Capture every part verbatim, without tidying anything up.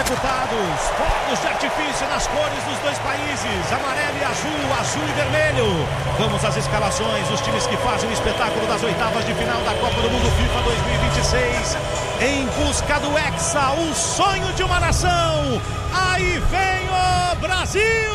disputados, fogos de artifício nas cores dos dois países, amarelo e azul, azul e vermelho. Vamos às escalações, os times que fazem o espetáculo das oitavas de final da Copa do Mundo FIFA dois mil e vinte e seis, em busca do Hexa, o sonho de uma nação. Aí vem o Brasil!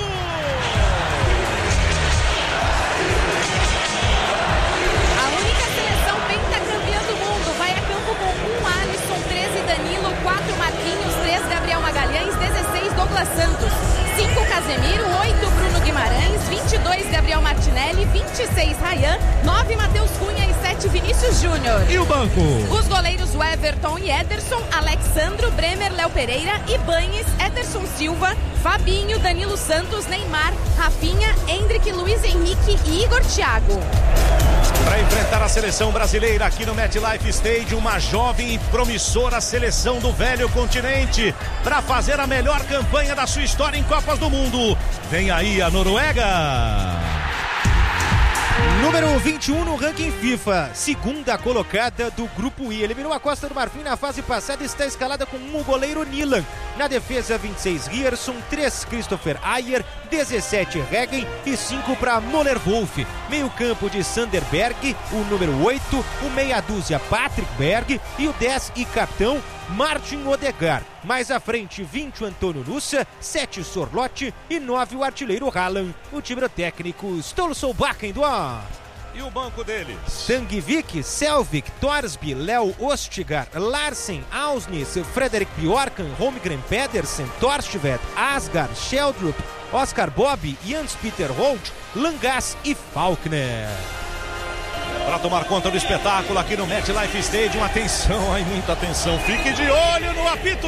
Danilo, quatro Marquinhos, três Gabriel Magalhães, dezesseis Douglas Santos, cinco Casemiro, oito Bruno Guimarães, vinte e dois Gabriel Martinelli, vinte e seis Ryan, nove Matheus Cunha e sete Vinícius Júnior. E o banco? Os goleiros Everton e Ederson, Alexandro, Bremer, Léo Pereira, Ibanes, Ederson Silva, Fabinho, Danilo Santos, Neymar, Rafinha, Endrick, Luiz Henrique e Igor Thiago. Para enfrentar a seleção brasileira aqui no MetLife Stadium, uma jovem e promissora seleção do velho continente, para fazer a melhor campanha da sua história em Copas do Mundo. Vem aí a Noruega. Número vinte e um no ranking FIFA, segunda colocada do Grupo I. Eliminou a Costa do Marfim na fase passada e está escalada com um o goleiro Nilan. Na defesa, vinte e seis Rierson, três Christopher Ayer, dezessete Regen e cinco para Moller Wolf. Meio campo de Sanderberg, o número oito, o meia dúzia Patrick Berg e o dez e capitão Martin Odegaard. Mais à frente, vinte o Antônio Nussa, sete Sorlotti e nove o artilheiro Haaland. O time técnico Ståle Solbakken do A. E o banco deles? Tangvik, Selvik, Torsby, Léo Ostigard, Larsen, Ausnes, Frederik Bjorkan, Holmgren Pedersen, Torstvedt, Asgard, Sheldrup, Oscar Bob, Jans Peter Holt, Langas e Faulkner. Para tomar conta do espetáculo aqui no MetLife Stadium, atenção, aí muita atenção, fique de olho no apito.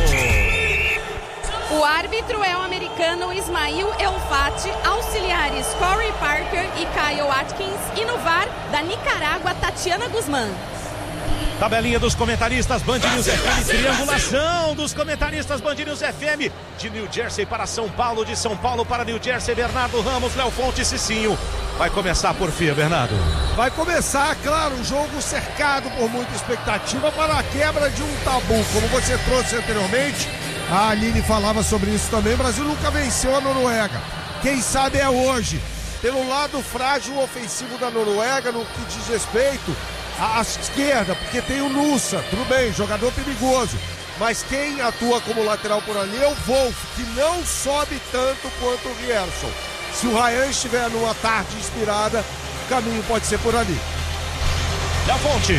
O árbitro é o americano Ismail Elfati, auxiliares Corey Parker e Kyle Atkins e no V A R da Nicarágua, Tatiana Guzmán. Tabelinha dos comentaristas Band News F M, triangulação dos comentaristas Band News F M, de New Jersey para São Paulo, de São Paulo para New Jersey, Bernardo Ramos, Léo Fonte e Cicinho. Vai começar por fim, Bernardo. Vai começar, claro, um jogo cercado por muita expectativa para a quebra de um tabu, como você trouxe anteriormente. A Aline falava sobre isso também. O Brasil nunca venceu a Noruega. Quem sabe é hoje. Pelo lado frágil ofensivo da Noruega, no que diz respeito à esquerda, porque tem o Nussa, tudo bem, jogador perigoso. Mas quem atua como lateral por ali é o Wolf, que não sobe tanto quanto o Rierson. Se o Ryan estiver numa tarde inspirada, o caminho pode ser por ali. Léo Fontes.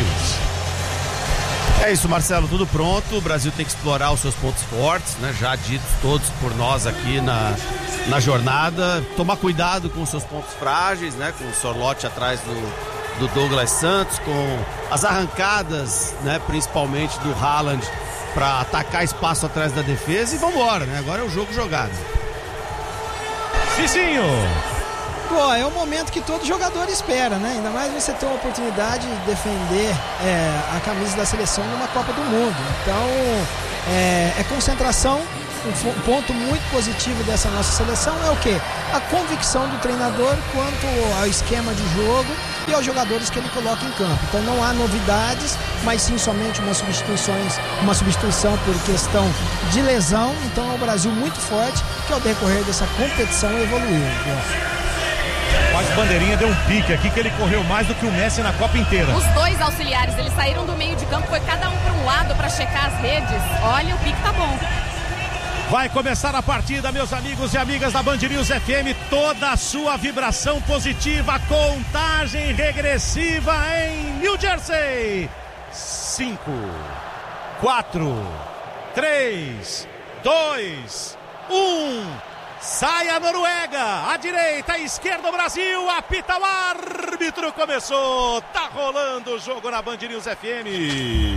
É isso, Marcelo, tudo pronto. O Brasil tem que explorar os seus pontos fortes, né? Já ditos todos por nós aqui na, na jornada. Tomar cuidado com os seus pontos frágeis, né? Com o Sorlotti atrás do, do Douglas Santos, com as arrancadas, né? Principalmente do Haaland, para atacar espaço atrás da defesa. E vambora, né? Agora é o jogo jogado. Cicinho. Pô, é o momento que todo jogador espera, né? Ainda mais você ter uma oportunidade de defender é, a camisa da seleção numa Copa do Mundo. Então, é, é concentração. Um ponto muito positivo dessa nossa seleção é o quê? A convicção do treinador quanto ao esquema de jogo e aos jogadores que ele coloca em campo. Então não há novidades, mas sim somente uma substituições, uma substituição por questão de lesão. Então é o Brasil muito forte que ao decorrer dessa competição evoluiu. Mas o Bandeirinha deu um pique aqui que ele correu mais do que o Messi na Copa inteira. Os dois auxiliares, eles saíram do meio de campo, foi cada um para um lado para checar as redes. Olha, o pique tá bom. Vai começar a partida, meus amigos e amigas da Band News F M, toda a sua vibração positiva, contagem regressiva em New Jersey. Cinco, quatro, três, dois, um. Sai a Noruega, à direita, à esquerda o Brasil, apita o árbitro, começou, tá rolando o jogo na Band News F M.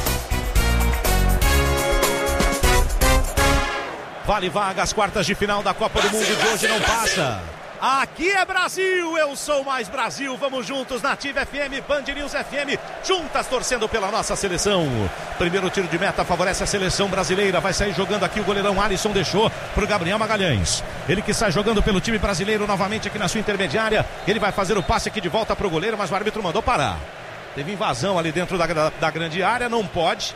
Vale vaga às quartas de final da Copa do Mundo de hoje, não passa. Aqui é Brasil, eu sou mais Brasil, vamos juntos na Ativa F M, Band News F M, juntas torcendo pela nossa seleção. Primeiro tiro de meta favorece a seleção brasileira, vai sair jogando aqui o goleirão Alisson, deixou pro Gabriel Magalhães. Ele que sai jogando pelo time brasileiro novamente aqui na sua intermediária, ele vai fazer o passe aqui de volta pro goleiro, mas o árbitro mandou parar. Teve invasão ali dentro da, da, da grande área, não pode.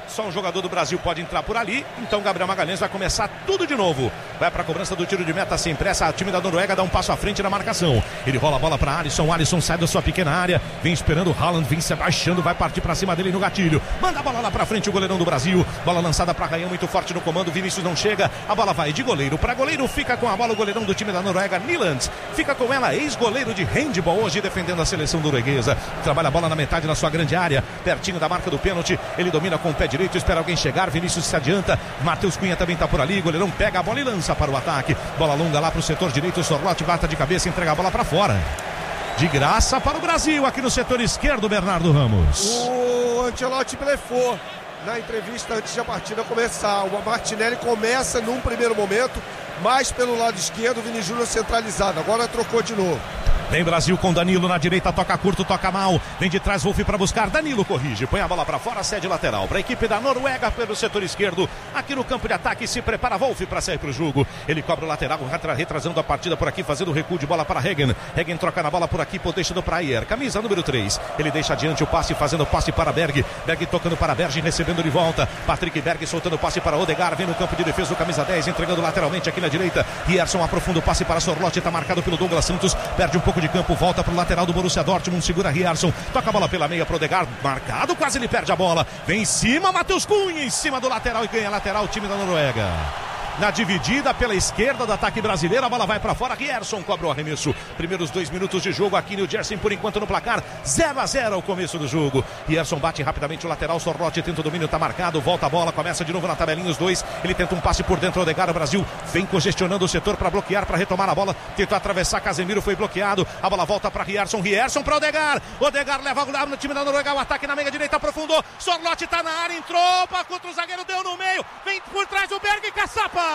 Só um jogador do Brasil pode entrar por ali. Então Gabriel Magalhães vai começar tudo de novo. Vai para a cobrança do tiro de meta sem pressa. O time da Noruega dá um passo à frente na marcação. Ele rola a bola para Alisson. Alisson sai da sua pequena área. Vem esperando o Haaland. Vem se abaixando. Vai partir para cima dele no gatilho. Manda a bola lá para frente o goleirão do Brasil. Bola lançada para Ryan, muito forte no comando. Vinícius não chega. A bola vai de goleiro para goleiro. Fica com a bola o goleirão do time da Noruega, Nyland. Fica com ela, ex-goleiro de handball hoje, defendendo a seleção norueguesa. Trabalha a bola na metade da sua grande área, pertinho da marca do pênalti. Ele domina com o pé direito, espera alguém chegar. Vinícius se adianta. Matheus Cunha também está por ali. Goleirão pega a bola e lança para o ataque. Bola longa lá para o setor direito. O Sorloth bata de cabeça, entrega a bola para fora. De graça para o Brasil, aqui no setor esquerdo, Bernardo Ramos. O Ancelotti blefou na entrevista antes da partida começar. O Martinelli começa num primeiro momento, mais pelo lado esquerdo, o Vini Júnior centralizado. Agora trocou de novo. Vem Brasil com Danilo na direita, toca curto, toca mal. Vem de trás, Wolf para buscar. Danilo corrige, põe a bola para fora, cede lateral para a equipe da Noruega pelo setor esquerdo. Aqui no campo de ataque se prepara Wolf para sair para o jogo. Ele cobra o lateral, retrasando a partida por aqui, fazendo o recuo de bola para Hagen. Hagen troca na bola por aqui, deixando para Ayer. Camisa número três. Ele deixa adiante o passe, fazendo o passe para Berg. Berg tocando para Berg, recebendo de volta. Patrick Berg soltando o passe para Odegaard. Vem no campo de defesa o camisa dez, entregando lateralmente aqui na direita. Rierson aprofunda o passe para Sorloth, está marcado pelo Douglas Santos. Perde um pouco de campo, volta para o lateral do Borussia Dortmund, segura Rierson, toca a bola pela meia para Odegaard, marcado, quase ele perde a bola, vem em cima, Matheus Cunha em cima do lateral e ganha lateral o time da Noruega. Na dividida pela esquerda do ataque brasileiro, a bola vai para fora, Rierson cobra o arremesso. Primeiros dois minutos de jogo aqui no New Jersey, por enquanto no placar, zero a zero ao começo do jogo. Rierson bate rapidamente o lateral, Sorloth tenta o domínio, tá marcado, volta a bola, começa de novo na tabelinha os dois, ele tenta um passe por dentro, Odegaard, o Brasil vem congestionando o setor para bloquear, para retomar a bola, tentou atravessar, Casemiro foi bloqueado, a bola volta para Rierson, Rierson para Odegaard, Odegaard leva o no time da Noruega, o ataque na meia direita, aprofundou, Sorloth tá na área, entrou, para contra o zagueiro, deu no meio, vem por trás o Berg, caçapa!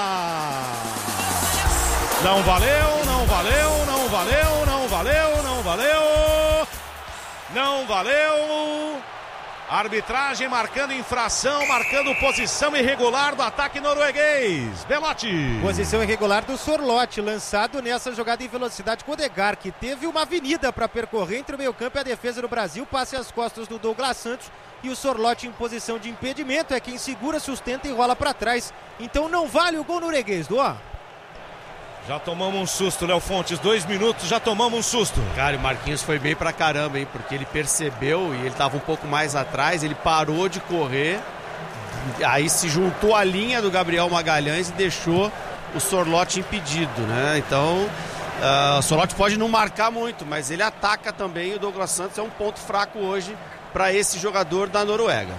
Não valeu, não valeu, não valeu, não valeu, não valeu, não valeu. Arbitragem marcando infração, marcando posição irregular do ataque norueguês. Belotti. Posição irregular do Sorloth, lançado nessa jogada em velocidade com o Odegaard, que teve uma avenida para percorrer entre o meio-campo e a defesa do Brasil, passe às costas do Douglas Santos. E o Sorloth em posição de impedimento, é quem segura, sustenta e rola para trás. Então não vale o gol norueguês, Duó. Já tomamos um susto, Léo Fontes, dois minutos, já tomamos um susto. Cara, o Marquinhos foi bem pra caramba, hein, porque ele percebeu e ele tava um pouco mais atrás, ele parou de correr, aí se juntou à linha do Gabriel Magalhães e deixou o Sorloth impedido, né? Então, uh, o Sorloth pode não marcar muito, mas ele ataca também, e o Douglas Santos é um ponto fraco hoje para esse jogador da Noruega.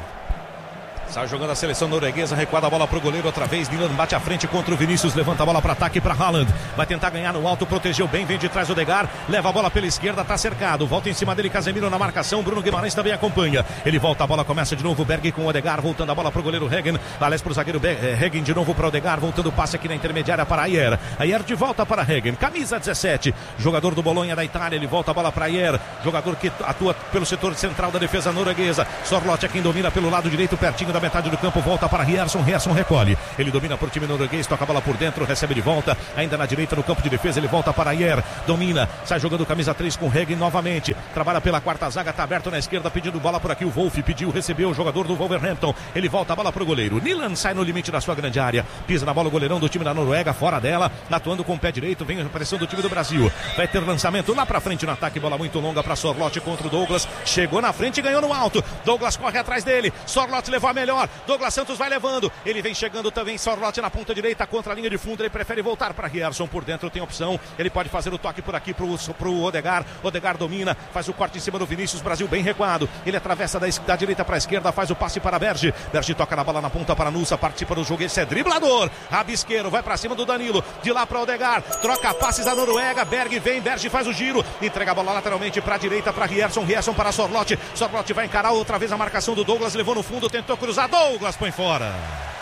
Está jogando a seleção norueguesa, recuada a bola para o goleiro outra vez, Nyland bate à frente contra o Vinícius, levanta a bola para ataque para Haaland, vai tentar ganhar no alto, protegeu bem, vem de trás o Odegaard, leva a bola pela esquerda, está cercado, volta em cima dele, Casemiro na marcação, Bruno Guimarães também acompanha, ele volta a bola, começa de novo, Berg com o Odegaard, voltando a bola para o goleiro Hagen, aliás para o zagueiro Hagen de novo para o Odegaard, voltando o passe aqui na intermediária para Ayer, Ayer de volta para Hagen, camisa dezessete, jogador do Bolonha da Itália, ele volta a bola para Ayer, jogador que atua pelo setor central da defesa norueguesa, Sorloth é quem domina pelo lado direito, pertinho da metade do campo, volta para Rierson, Rierson recolhe, ele domina por time norueguês, toca a bola por dentro, recebe de volta, ainda na direita no campo de defesa, ele volta para Ayer, domina, sai jogando camisa três com Hagen novamente, trabalha pela quarta zaga, tá aberto na esquerda, pedindo bola por aqui, o Wolf pediu, recebeu o jogador do Wolverhampton, ele volta a bola pro goleiro, Nyland sai no limite da sua grande área, pisa na bola o goleirão do time da Noruega, fora dela, atuando com o pé direito, vem a pressão do time do Brasil, vai ter lançamento lá pra frente no ataque, bola muito longa pra Sorloth contra o Douglas, chegou na frente e ganhou no alto, Douglas corre atrás dele, Sorloth levou a melhor, Douglas Santos vai levando, ele vem chegando também, Sorloth na ponta direita contra a linha de fundo, ele prefere voltar para Rierson, por dentro tem opção, ele pode fazer o toque por aqui pro, pro Odegaard, Odegaard domina, faz o corte em cima do Vinícius, Brasil bem recuado, ele atravessa da, da direita para a esquerda, faz o passe para Berge, Berge toca na bola na ponta para Nussa, participa do jogo, esse é driblador, rabisqueiro, vai para cima do Danilo, de lá para Odegaard, troca passes da Noruega, Berg vem, Berge faz o giro, entrega a bola lateralmente para a direita para Rierson, Rierson para Sorloth, Sorloth vai encarar outra vez a marcação do Douglas, levou no fundo, tentou cruzar, Douglas põe fora.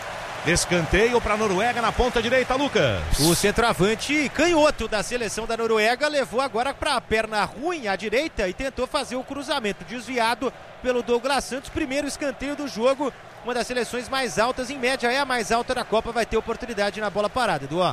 Escanteio para a Noruega na ponta direita, Lucas. O centroavante canhoto da seleção da Noruega levou agora para a perna ruim à direita e tentou fazer o cruzamento desviado pelo Douglas Santos. Primeiro escanteio do jogo, uma das seleções mais altas, em média é a mais alta da Copa, vai ter oportunidade na bola parada, Eduardo.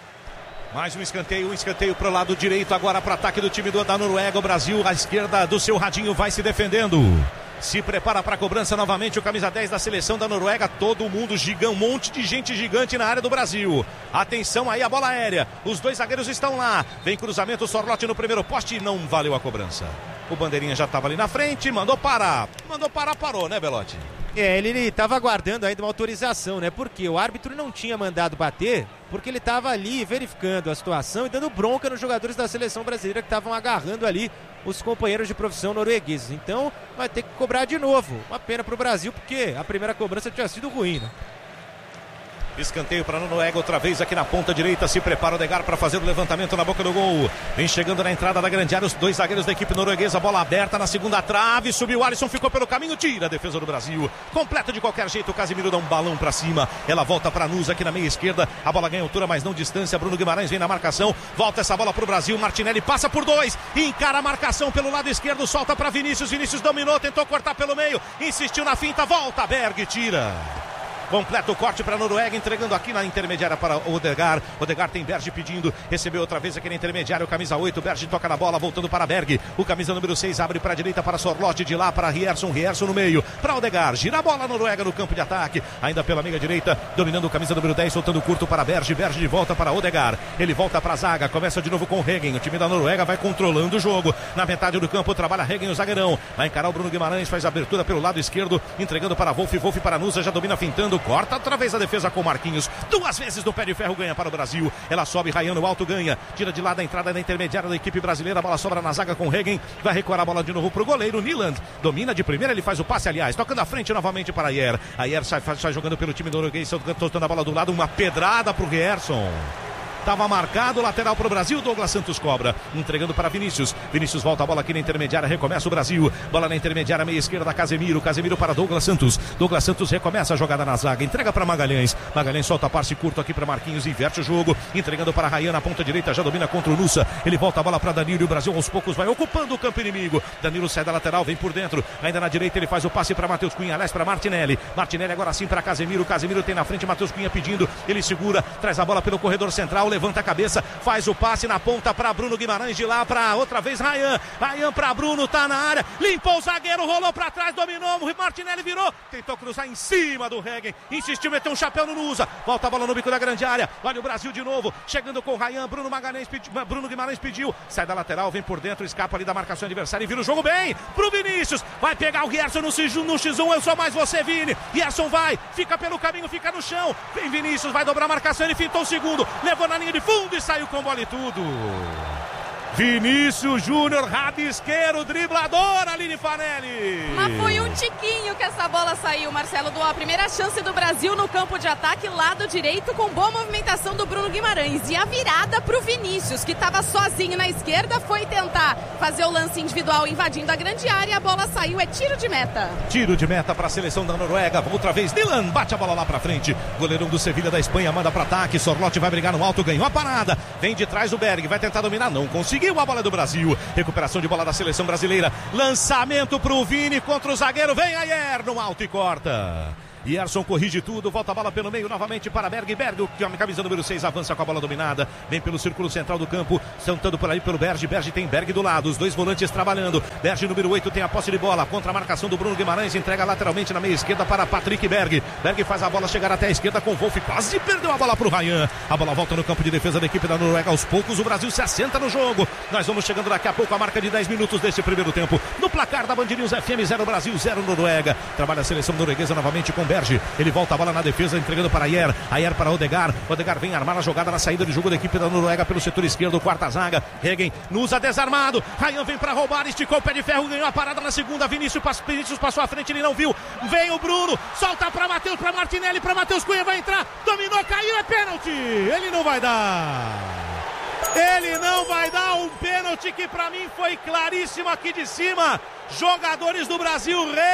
Mais um escanteio, um escanteio para o lado direito agora para ataque do time do, da Noruega. O Brasil à esquerda do seu radinho vai se defendendo. Se prepara para a cobrança novamente o camisa dez da seleção da Noruega. Todo mundo gigante, um monte de gente gigante na área do Brasil. Atenção aí a bola aérea. Os dois zagueiros estão lá. Vem cruzamento, Sorloth no primeiro poste e não valeu a cobrança. O bandeirinha já estava ali na frente, mandou parar. Mandou parar, parou, né, Belotti? É, ele estava aguardando ainda uma autorização, né? Porque o árbitro não tinha mandado bater, porque ele estava ali verificando a situação e dando bronca nos jogadores da seleção brasileira que estavam agarrando ali os companheiros de profissão noruegueses. Então vai ter que cobrar de novo. Uma pena para o Brasil, porque a primeira cobrança tinha sido ruim, né? Escanteio para a Noruega, outra vez aqui na ponta direita. Se prepara o Odegaard para fazer o levantamento na boca do gol. Vem chegando na entrada da grande área os dois zagueiros da equipe norueguesa. Bola aberta na segunda trave. Subiu o Alisson, ficou pelo caminho. Tira a defesa do Brasil. Completa de qualquer jeito. O Casemiro dá um balão para cima. Ela volta para Nusa aqui na meia esquerda. A bola ganha altura, mas não distância. Bruno Guimarães vem na marcação. Volta essa bola para o Brasil. Martinelli passa por dois. Encara a marcação pelo lado esquerdo. Solta para Vinícius. Vinícius dominou, tentou cortar pelo meio. Insistiu na finta. Volta Berg, tira. Completa o corte para a Noruega, entregando aqui na intermediária para o Odegaard. Odegaard tem Berge pedindo, recebeu outra vez aqui na intermediária o camisa oito, Berge toca na bola, voltando para Berg. O camisa número seis abre para a direita para Sorloth, de lá para Rierson, Rierson no meio, para Odegaard, gira a bola a Noruega no campo de ataque, ainda pela meia direita, dominando o camisa número dez, soltando curto para Berge, Berge de volta para Odegaard. Ele volta para a zaga, começa de novo com Hegen, o time da Noruega vai controlando o jogo. Na metade do campo trabalha Hegen, o zagueirão, vai encarar o Bruno Guimarães, faz a abertura pelo lado esquerdo, entregando para Wolf, Wolf para Nusa, já domina fintando, corta outra vez a defesa com Marquinhos, duas vezes no pé de ferro, ganha para o Brasil, ela sobe, Ryan no alto, ganha, tira de lá da entrada da intermediária da equipe brasileira, a bola sobra na zaga com Hegen, vai recuar a bola de novo para o goleiro, Nyland, domina de primeira, ele faz o passe, aliás, tocando à frente novamente para Ayer, Ayer sai, sai jogando pelo time norueguês, soltando a bola do lado, uma pedrada para o Rierson. Estava marcado, lateral para o Brasil, Douglas Santos cobra, entregando para Vinícius, Vinícius volta a bola aqui na intermediária, recomeça o Brasil, bola na intermediária, meia esquerda, Casemiro, Casemiro para Douglas Santos, Douglas Santos recomeça a jogada na zaga, entrega para Magalhães, Magalhães solta a passe curto aqui para Marquinhos, inverte o jogo, entregando para Ryan na ponta direita, já domina contra o Nusa, ele volta a bola para Danilo e o Brasil aos poucos vai ocupando o campo inimigo, Danilo sai da lateral, vem por dentro, ainda na direita ele faz o passe para Matheus Cunha, aliás para Martinelli, Martinelli agora sim para Casemiro, Casemiro tem na frente Matheus Cunha pedindo, ele segura, traz a bola pelo corredor central, levanta a cabeça, faz o passe na ponta para Bruno Guimarães, de lá para outra vez Ryan, Ryan para Bruno, tá na área, limpou o zagueiro, rolou para trás, dominou, Martinelli virou, tentou cruzar em cima do Hegen, insistiu, meteu um chapéu no Nusa, volta a bola no bico da grande área, olha o Brasil de novo, chegando com Ryan, Bruno Magalhães pediu, Bruno Guimarães pediu, sai da lateral, vem por dentro, escapa ali da marcação adversária e vira o jogo bem, pro Vinícius, vai pegar o Rierson no X um, eu sou mais você, Vini, Rierson vai, fica pelo caminho, fica no chão, vem Vinícius, vai dobrar a marcação, ele fintou o segundo, levou na linha de fundo e saiu com bola e tudo. Vinícius Júnior, rabisqueiro, driblador, Aline Fanelli. Mas foi um tiquinho que essa bola saiu, Marcelo. Do a primeira chance do Brasil no campo de ataque, lado direito, com boa movimentação do Bruno Guimarães. E a virada pro Vinícius, que estava sozinho na esquerda, foi tentar fazer o lance individual invadindo a grande área. A bola saiu, é tiro de meta. Tiro de meta para a seleção da Noruega. Outra vez, Dylan bate a bola lá para frente. Goleirão do Sevilha da Espanha manda para ataque. Sorloth vai brigar no alto, ganhou a parada. Vem de trás o Berg, vai tentar dominar, não conseguiu. A bola do Brasil, recuperação de bola da seleção brasileira, lançamento pro Vini contra o zagueiro, vem Ayer no alto e corta. Rierson corrige tudo, volta a bola pelo meio novamente para Berg, Berg, a camisa número seis avança com a bola dominada, vem pelo círculo central do campo, sentando por aí pelo Berg, Berg tem Berg do lado, os dois volantes trabalhando, Berg número oito tem a posse de bola, contra a marcação do Bruno Guimarães, entrega lateralmente na meia esquerda para Patrick Berg, Berg faz a bola chegar até a esquerda com o Wolf, quase perdeu a bola para o Ryan, a bola volta no campo de defesa da equipe da Noruega, aos poucos o Brasil se assenta no jogo, nós vamos chegando daqui a pouco a marca de dez minutos desse primeiro tempo, no placar da Band News F M, zero Brasil, zero Noruega, trabalha a seleção norueguesa novamente com Berg, ele volta a bola na defesa, entregando para Ayer, Ayer para Odegaard, Odegaard vem armar a jogada na saída de jogo da equipe da Noruega pelo setor esquerdo, quarta zaga, Hegen, Nusa desarmado, Ryan vem para roubar, esticou o pé de ferro, ganhou a parada na segunda, Vinícius, Vinícius passou à frente, ele não viu, vem o Bruno, solta para Matheus, para Martinelli, para Matheus Cunha, vai entrar, dominou, caiu, é pênalti, ele não vai dar. Ele não vai dar um pênalti que para mim foi claríssimo aqui de cima. Jogadores do Brasil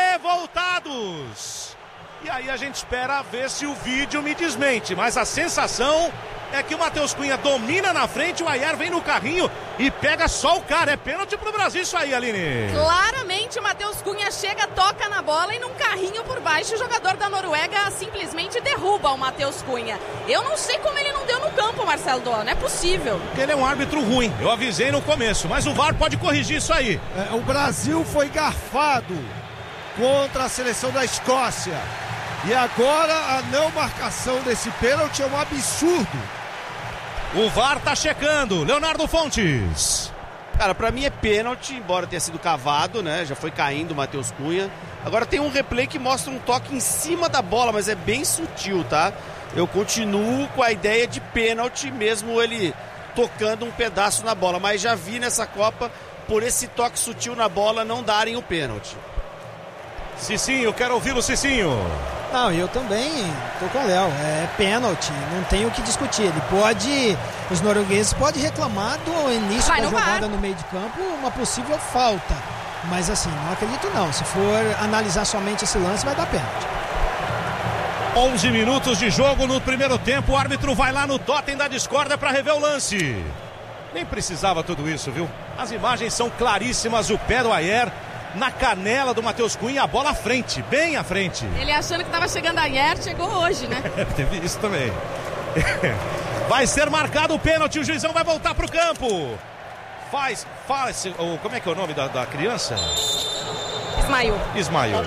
revoltados. E aí a gente espera ver se o vídeo me desmente, mas a sensação é que o Matheus Cunha domina na frente, o Ayer vem no carrinho e pega só o cara. É pênalti pro Brasil isso aí, Aline. Claramente o Matheus Cunha chega, toca na bola e num carrinho por baixo o jogador da Noruega simplesmente derruba o Matheus Cunha. Eu não sei como ele não deu no campo, Marcelo Doa, não é possível. Porque ele é um árbitro ruim, eu avisei no começo, mas o V A R pode corrigir isso aí. É, o Brasil foi garfado contra a seleção da Escócia. E agora a não marcação desse pênalti é um absurdo. O V A R tá checando. Leonardo Fontes. Cara, pra mim é pênalti, embora tenha sido cavado, né? Já foi caindo o Matheus Cunha. Agora tem um replay que mostra um toque em cima da bola, mas é bem sutil, tá? Eu continuo com a ideia de pênalti, mesmo ele tocando um pedaço na bola. Mas já vi nessa Copa, por esse toque sutil na bola, não darem o pênalti. Cicinho, quero ouvir o Cicinho. Não, eu também tô com o Léo, é pênalti, não tem o que discutir. Ele pode, os noruegueses podem reclamar do início Vai da no jogada V A R. no meio de campo, uma possível falta. Mas assim, não acredito não, se for analisar somente esse lance vai dar pênalti. onze minutos de jogo no primeiro tempo, o árbitro vai lá no totem da discórdia para rever o lance. Nem precisava tudo isso, viu? As imagens são claríssimas, o pé do Ayer na canela do Matheus Cunha, a bola à frente, bem à frente. Ele achando que estava chegando ayer, chegou hoje, né? Teve isso também. Vai ser marcado o pênalti, o juizão vai voltar pro campo. Faz, faz, oh, como é que é o nome da, da criança? Ismael. Ismael.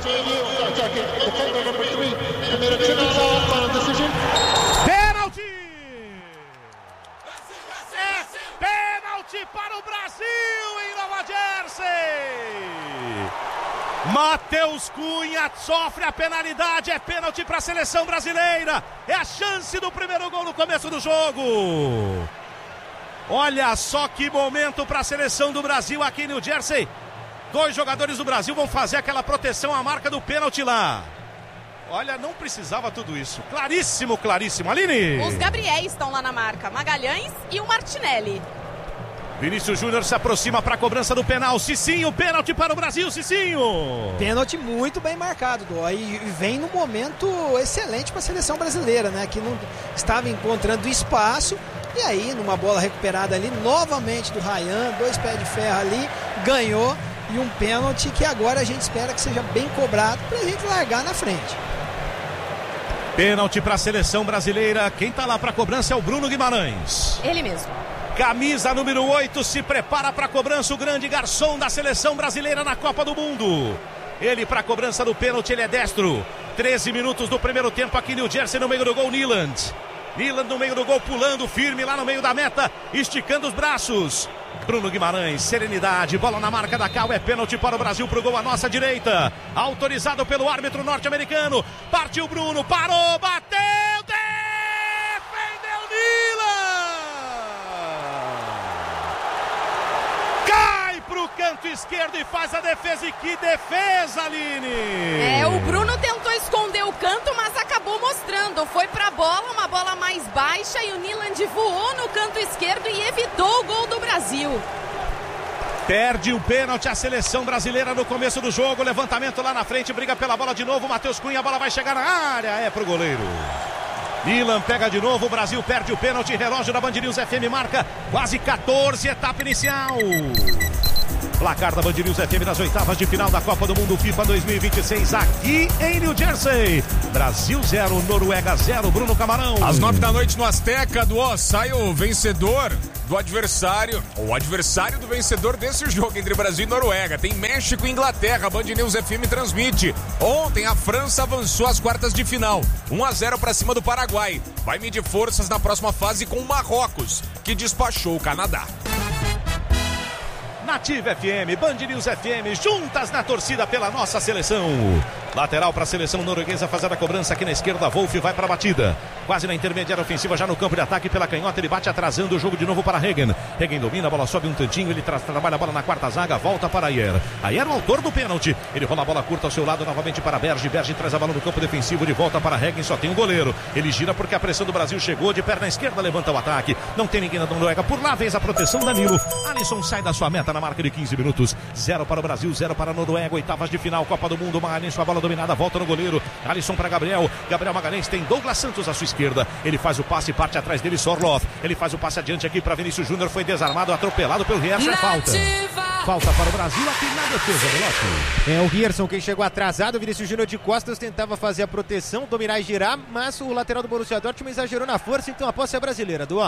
Pênalti! É pênalti para o Brasil em Nova Jersey! Matheus Cunha sofre a penalidade, é pênalti para a seleção brasileira. É a chance do primeiro gol no começo do jogo. Olha só que momento para a seleção do Brasil aqui em New Jersey. Dois jogadores do Brasil vão fazer aquela proteção à marca do pênalti lá. Olha, não precisava tudo isso. Claríssimo, claríssimo. Aline! Os Gabriéis estão lá na marca, Magalhães e o Martinelli. Vinícius Júnior se aproxima para a cobrança do penal. Cicinho, pênalti para o Brasil, Cicinho. Pênalti muito bem marcado, Dó, e vem num momento excelente para a seleção brasileira, né? Que não estava encontrando espaço. E aí, numa bola recuperada ali, novamente do Ryan, dois pés de ferro ali, ganhou. E um pênalti que agora a gente espera que seja bem cobrado para a gente largar na frente. Pênalti para a seleção brasileira. Quem está lá para a cobrança é o Bruno Guimarães. Ele mesmo. Camisa número oito se prepara para a cobrança, o grande garçom da seleção brasileira na Copa do Mundo. Ele para a cobrança do pênalti, ele é destro. treze minutos do primeiro tempo aqui em New Jersey, no meio do gol, Nyland. Nyland no meio do gol, pulando firme lá no meio da meta, esticando os braços. Bruno Guimarães, serenidade, bola na marca da Cal, é pênalti para o Brasil, pro gol à nossa direita. Autorizado pelo árbitro norte-americano. Partiu Bruno, parou, bateu, defendeu Nyland. Cai pro canto esquerdo e faz a defesa. E que defesa, Aline! É, o Bruno tentou esconder o canto, mas acabou mostrando. Foi pra bola, uma bola mais baixa, e o Nyland voou no canto esquerdo e evitou o gol do Brasil. Perde o pênalti a seleção brasileira no começo do jogo. Levantamento lá na frente, briga pela bola de novo. Matheus Cunha, a bola vai chegar na área, é pro goleiro. Nyland pega de novo, o Brasil perde o pênalti. Relógio da Band News F M marca quase quatorze, etapa inicial. Placar da Band News F M nas oitavas de final da Copa do Mundo FIFA dois mil e vinte e seis aqui em New Jersey. Brasil zero, Noruega zero, Bruno Camarão. Às nove da noite no Azteca, do ó, sai o vencedor do adversário, o adversário do vencedor desse jogo entre Brasil e Noruega. Tem México e Inglaterra, a Band News F M transmite. Ontem a França avançou às quartas de final, um a zero para cima do Paraguai. Vai medir forças na próxima fase com o Marrocos, que despachou o Canadá. Nativa F M, Band News F M, juntas na torcida pela nossa seleção. Lateral para a seleção norueguesa fazer a cobrança aqui na esquerda. Wolf vai para a batida. Quase na intermediária ofensiva, já no campo de ataque pela canhota. Ele bate atrasando o jogo de novo para Regen. Regen domina, a bola sobe um tantinho. Ele tra trabalha a bola na quarta zaga. Volta para Ayer. Ayer, o autor do pênalti. Ele rola a bola curta ao seu lado novamente para Berge. Berge traz a bola no campo defensivo. De volta para Regen. Só tem um goleiro. Ele gira porque a pressão do Brasil chegou. De perna esquerda, levanta o ataque. Não tem ninguém na Noruega. Por lá, vez a proteção Danilo. Alisson sai da sua meta na marca de quinze minutos. Zero para o Brasil, zero para a Noruega. Oitavas de final, Copa do Mundo. Magalhães com a bola dominada. Volta no goleiro. Alisson para Gabriel. Gabriel Magalhães tem Douglas Santos à sua esquerda. Ele faz o passe, parte atrás dele, Sorloth. Ele faz o passe adiante aqui para Vinícius Júnior. Foi desarmado, atropelado pelo Rierson. Falta. Falta para o Brasil aqui na defesa, Velote. É o Rierson quem chegou atrasado. O Vinícius Júnior de costas tentava fazer a proteção, dominar e girar, mas o lateral do Borussia Dortmund exagerou na força, então a posse é brasileira, Duó.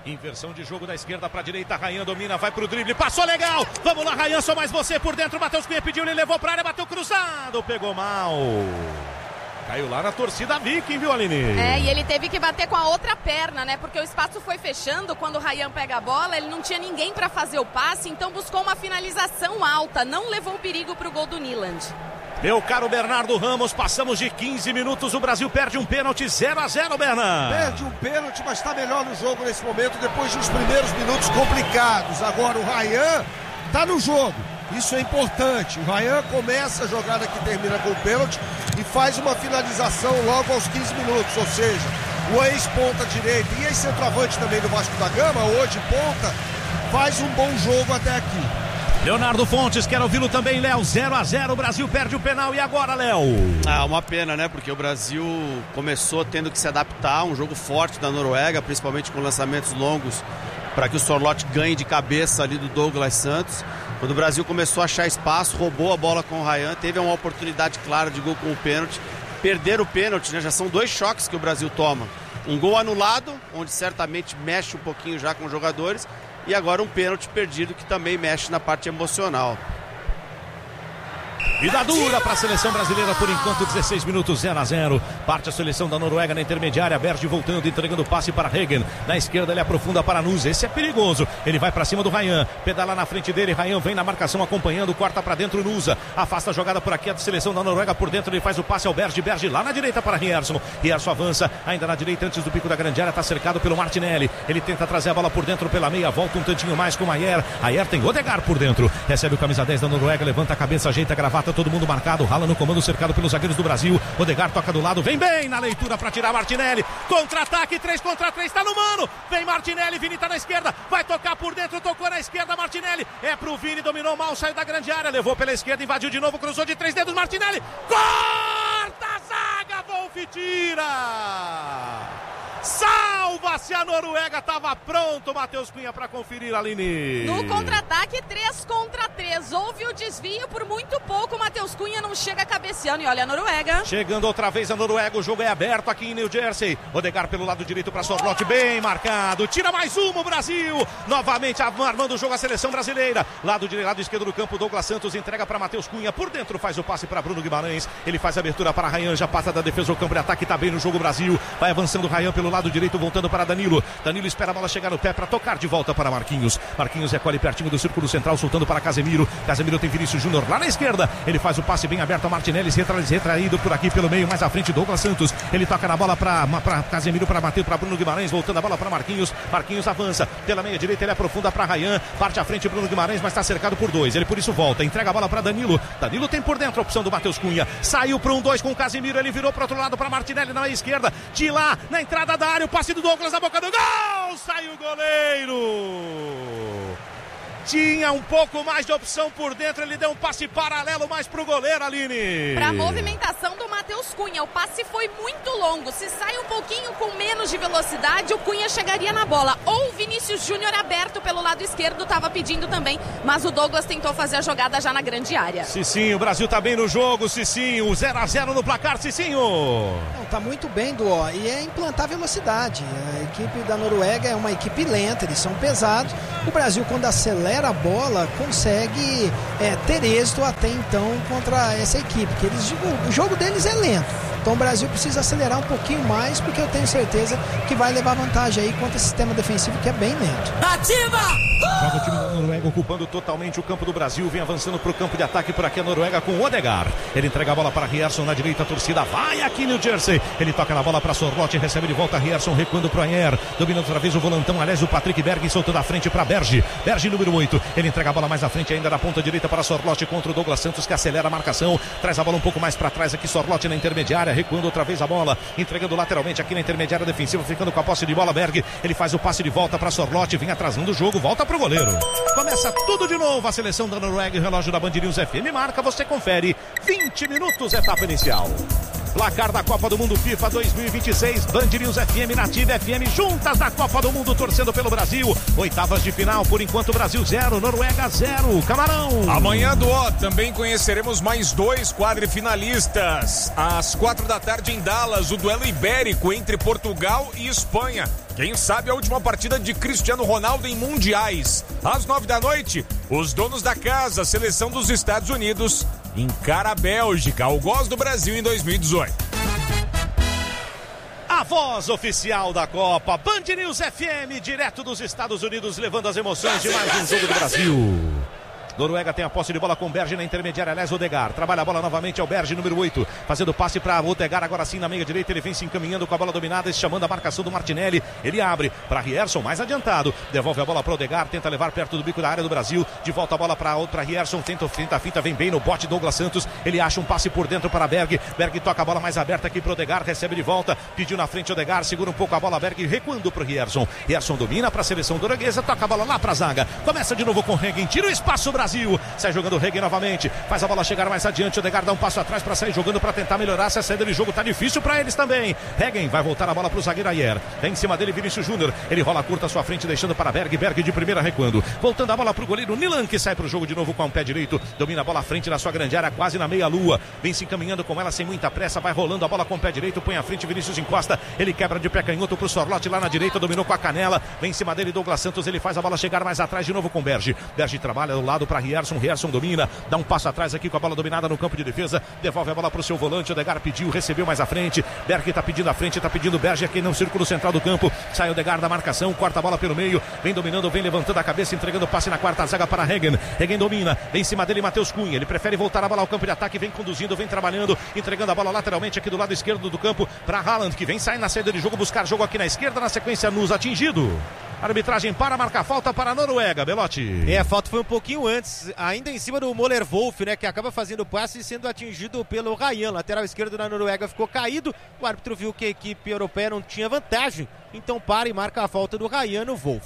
Inversão de jogo da esquerda para a direita. Rayan domina, vai pro drible, passou legal. Vamos lá, Rayan, só mais você por dentro. Matheus Cunha pediu, ele levou pra área, bateu cruzado, pegou mal. Caiu lá na torcida Viking, viu, Aline? É, e ele teve que bater com a outra perna, né? Porque o espaço foi fechando. Quando o Rayan pega a bola, ele não tinha ninguém para fazer o passe, então buscou uma finalização alta. Não levou o perigo pro gol do Niland. Meu caro Bernardo Ramos, passamos de quinze minutos, o Brasil perde um pênalti, zero a zero, Bernardo. Perde um pênalti, mas está melhor no jogo nesse momento, depois dos primeiros minutos complicados. Agora o Rayan está no jogo, isso é importante. O Rayan começa a jogada que termina com o pênalti e faz uma finalização logo aos quinze minutos, ou seja, o ex-ponta direita e ex-centroavante também do Vasco da Gama, hoje ponta, faz um bom jogo até aqui. Leonardo Fontes, quero ouvi-lo também, Léo. zero a zero, o Brasil perde o penal. E agora, Léo? Ah, uma pena, né? Porque o Brasil começou tendo que se adaptar a um jogo forte da Noruega, principalmente com lançamentos longos, para que o Sorloth ganhe de cabeça ali do Douglas Santos. Quando o Brasil começou a achar espaço, roubou a bola com o Rayan, teve uma oportunidade clara de gol com o pênalti. Perder o pênalti, né? Já são dois choques que o Brasil toma. Um gol anulado, onde certamente mexe um pouquinho já com os jogadores, e agora um pênalti perdido que também mexe na parte emocional. Vida dura para a seleção brasileira por enquanto, dezesseis minutos, zero a zero. Parte a seleção da Noruega na intermediária. Berge voltando, entregando o passe para Hagen. Na esquerda ele aprofunda para Nuz. Esse é perigoso. Ele vai para cima do Rayan. Pedala na frente dele. Rayan vem na marcação acompanhando. Corta para dentro Nusa. Afasta a jogada por aqui. A seleção da Noruega por dentro. Ele faz o passe ao Berge. Berge lá na direita para Rierson. Rierson avança ainda na direita antes do pico da grande área. Está cercado pelo Martinelli. Ele tenta trazer a bola por dentro pela meia. Volta um tantinho mais com o Ayer. Ayer tem Odegaard por dentro. Recebe o camisa dez da Noruega. Levanta a cabeça, ajeita a gravata. Todo mundo marcado, rala no comando, cercado pelos zagueiros do Brasil. Odegaard toca do lado, vem bem na leitura para tirar Martinelli. Contra-ataque, três contra três, tá no mano. Vem Martinelli, Vini tá na esquerda, vai tocar por dentro, tocou na esquerda, Martinelli. É pro Vini, dominou mal, saiu da grande área, levou pela esquerda, invadiu de novo, cruzou de três dedos, Martinelli. Corta a zaga, Wolf tira. Salva-se, a Noruega, estava pronto, Matheus Cunha, para conferir, Aline. No contra-ataque, três contra três. Houve o desvio por muito pouco. Matheus Cunha não chega cabeceando. E olha a Noruega. Chegando outra vez a Noruega, o jogo é aberto aqui em New Jersey. Odegaard pelo lado direito para Sorloth, bem marcado. Tira mais uma o Brasil. Novamente armando o jogo a seleção brasileira. Lado direito, lado esquerdo do campo, Douglas Santos entrega para Matheus Cunha. Por dentro faz o passe para Bruno Guimarães. Ele faz a abertura para Rayan, já passa da defesa ao campo de ataque. Tá bem no jogo Brasil. Vai avançando Rayan pelo lado direito, voltando para Danilo. Danilo espera a bola chegar no pé para tocar de volta para Marquinhos. Marquinhos recolhe pertinho do círculo central, soltando para Casemiro. Casemiro tem Vinícius Júnior lá na esquerda. Ele faz o passe bem aberto a Martinelli, retraído por aqui pelo meio, mais à frente Douglas Santos. Ele toca na bola para Casemiro, para bater para Bruno Guimarães, voltando a bola para Marquinhos. Marquinhos avança pela meia direita, ele aprofunda para Rayan. Parte à frente Bruno Guimarães, mas está cercado por dois. Ele por isso volta, entrega a bola para Danilo. Danilo tem por dentro a opção do Matheus Cunha. Saiu para um dois com o Casemiro, ele virou para outro lado para Martinelli na esquerda. De lá, na entrada da área, o passe do Douglas na boca do gol! Saiu o goleiro! Tinha um pouco mais de opção por dentro, ele deu um passe paralelo mais pro goleiro, Aline. Pra movimentação do Matheus Cunha, o passe foi muito longo. Se sai um pouquinho com menos de velocidade, o Cunha chegaria na bola. Ou o Vinícius Júnior aberto pelo lado esquerdo, tava pedindo também, mas o Douglas tentou fazer a jogada já na grande área. Cicinho, o Brasil tá bem no jogo, Cicinho, zero a zero no placar, Cicinho. Não, tá muito bem, Duó, e é implantar velocidade. A equipe da Noruega é uma equipe lenta, eles são pesados. O Brasil, quando acelera a bola, consegue é, ter êxito até então contra essa equipe, que eles, o, o jogo deles é lento, então o Brasil precisa acelerar um pouquinho mais, porque eu tenho certeza que vai levar vantagem aí contra esse sistema defensivo que é bem lento. Ativa! Joga o time da Noruega ocupando totalmente o campo do Brasil, vem avançando para o campo de ataque por aqui a Noruega com o Odegaard. Ele entrega a bola para Rierson na direita, a torcida vai aqui no Jersey. Ele toca na bola para Sorloth, recebe de volta Rierson, recuando para o Ayer, dominando outra vez o volantão, aliás o Patrick Berg soltando a frente para Berge. Berge número oito, ele entrega a bola mais à frente ainda na ponta direita para Sorloth contra o Douglas Santos, que acelera a marcação, traz a bola um pouco mais para trás aqui, Sorloth na intermediária, recuando outra vez a bola, entregando lateralmente aqui na intermediária defensiva, ficando com a posse de bola. Berg, ele faz o passe de volta para Sorloth, vem atrasando o jogo, volta pro goleiro. Começa tudo de novo a seleção da Noruega e o relógio da Band News F M marca, você confere, vinte minutos, etapa inicial. Placar da Copa do Mundo FIFA dois mil e vinte e seis, Band News F M, Nativa F M, juntas da Copa do Mundo, torcendo pelo Brasil. Oitavas de final, por enquanto Brasil zero, Noruega zero, Camarão. Amanhã do O também conheceremos mais dois quadrifinalistas. Às quatro da tarde em Dallas, o duelo ibérico entre Portugal e Espanha. Quem sabe a última partida de Cristiano Ronaldo em mundiais. Às nove da noite, os donos da casa, a seleção dos Estados Unidos, encara a Bélgica, algoz do Brasil em dois mil e dezoito. A voz oficial da Copa, Band News F M, direto dos Estados Unidos, levando as emoções de mais um jogo do Brasil. Noruega tem a posse de bola com Berge na intermediária, aliás, Odegaard. Trabalha a bola novamente, é o Berge, número oito. Fazendo passe para Odegaard, agora sim na meia direita. Ele vem se encaminhando com a bola dominada, chamando a marcação do Martinelli. Ele abre para Rierson, mais adiantado. Devolve a bola para Odegaard, tenta levar perto do bico da área do Brasil. De volta a bola para outra Rierson, tenta, tenta a fita, vem bem no bote Douglas Santos. Ele acha um passe por dentro para Berg. Berg toca a bola mais aberta aqui para Odegaard, recebe de volta. Pediu na frente Odegaard, segura um pouco a bola Berg, recuando para o Rierson. Rierson domina para a seleção norueguesa, toca a bola lá para a zaga. Começa de novo com Regen, tira o espaço Brasil. Sai jogando o Regen novamente, faz a bola chegar mais adiante. Odegaard dá um passo atrás para sair jogando, para tentar melhorar. Se a saída de jogo tá difícil para eles também. Regen vai voltar a bola pro zagueiro Ayer. Vem em cima dele Vinícius Júnior. Ele rola curta à sua frente, deixando para Berg. Berg de primeira recuando. Voltando a bola pro goleiro Nilan, que sai pro jogo de novo com o pé direito. Domina a bola à frente na sua grande área, quase na meia-lua. Vem se encaminhando com ela sem muita pressa. Vai rolando a bola com o pé direito. Põe à frente Vinícius encosta. Ele quebra de pé canhoto pro Sorlote lá na direita. Dominou com a canela. Vem em cima dele Douglas Santos. Ele faz a bola chegar mais atrás de novo com Berg. Berg trabalha do lado para Rierson. Rierson domina. Dá um passo atrás aqui com a bola dominada no campo de defesa. Devolve a bola pro seu volante. Odegaard pediu, recebeu mais à frente. Berg tá pedindo à frente, tá pedindo Berg aqui no círculo central do campo. Sai Odegaard da marcação, corta a bola pelo meio. Vem dominando, vem levantando a cabeça, entregando o passe na quarta zaga para Regen. Regen domina, vem em cima dele Matheus Cunha. Ele prefere voltar a bola ao campo de ataque. Vem conduzindo, vem trabalhando, entregando a bola lateralmente aqui do lado esquerdo do campo para Haaland, que vem sair na saída de jogo, buscar jogo aqui na esquerda. Na sequência, Nusa atingido. A arbitragem para marcar falta para a Noruega, Belotti. É, a falta foi um pouquinho antes, ainda em cima do Moller Wolf, né, que acaba fazendo o passe e sendo atingido pelo Ryan. Lateral esquerdo da Noruega ficou caído. O árbitro viu que a equipe europeia não tinha vantagem, então para e marca a falta do Ryan no Wolf.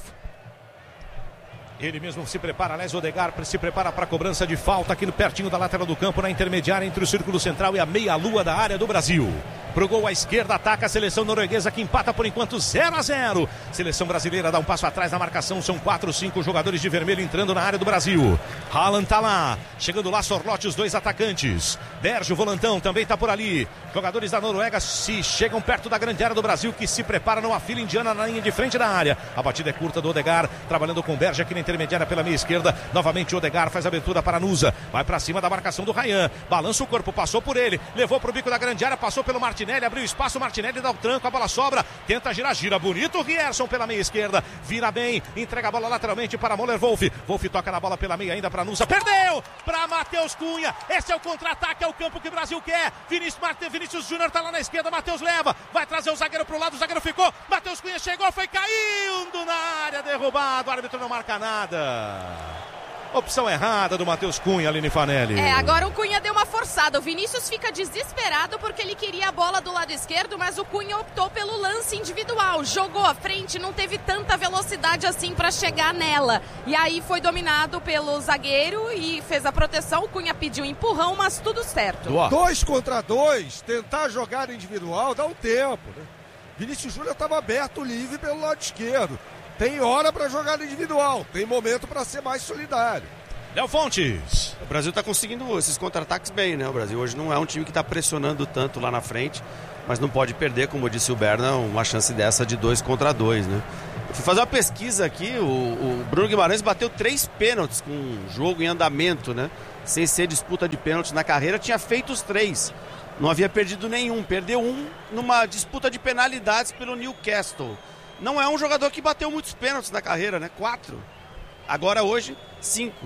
Ele mesmo se prepara, aliás, Odegaard se prepara para a cobrança de falta aqui no pertinho da lateral do campo, na intermediária entre o círculo central e a meia-lua da área do Brasil. Pro gol à esquerda, ataca a seleção norueguesa, que empata por enquanto zero a zero. Seleção brasileira dá um passo atrás na marcação, são quatro, cinco jogadores de vermelho entrando na área do Brasil. Haaland tá lá, chegando lá Sorlote, os dois atacantes. Berge, o volantão, também tá por ali. Jogadores da Noruega se chegam perto da grande área do Brasil, que se prepara numa fila indiana na linha de frente da área. A batida é curta do Odegaard, trabalhando com Berge aqui na intermediária pela meia esquerda. Novamente o Odegaard faz a abertura para Nusa, vai para cima da marcação do Ryan, balança o corpo, passou por ele, levou pro bico da grande área, passou pelo Martinelli, abriu espaço, Martinelli dá o tranco, a bola sobra, tenta girar, gira bonito o Rierson pela meia esquerda, vira bem, entrega a bola lateralmente para Moller Wolf. Wolf toca na bola pela meia ainda para Nusa, perdeu para Matheus Cunha. Esse é o contra-ataque, é o campo que o Brasil quer. Vinícius, Marte, Vinícius Júnior tá lá na esquerda, Matheus leva, vai trazer o zagueiro pro lado, o zagueiro ficou, Matheus Cunha chegou, foi caindo na área, derrubado, o árbitro não marca nada. Opção errada do Matheus Cunha, Aline Fanelli. É, agora o Cunha deu uma forçada. O Vinícius fica desesperado porque ele queria a bola do lado esquerdo, mas o Cunha optou pelo lance individual. Jogou à frente, não teve tanta velocidade assim para chegar nela. E aí foi dominado pelo zagueiro e fez a proteção. O Cunha pediu empurrão, mas tudo certo. Boa. Dois contra dois, tentar jogar individual dá um tempo, né? Vinícius Júnior estava aberto, livre pelo lado esquerdo. Tem hora para jogar individual, tem momento para ser mais solidário. Léo Fontes. O Brasil está conseguindo esses contra-ataques bem, né? O Brasil hoje não é um time que está pressionando tanto lá na frente, mas não pode perder, como disse o Berna, uma chance dessa de dois contra dois, né? Eu fui fazer uma pesquisa aqui, o, o Bruno Guimarães bateu três pênaltis com o jogo em andamento, né? Sem ser disputa de pênaltis na carreira, tinha feito os três. Não havia perdido nenhum, perdeu um numa disputa de penalidades pelo Newcastle. Não é um jogador que bateu muitos pênaltis na carreira, né? Quatro. Agora hoje, cinco.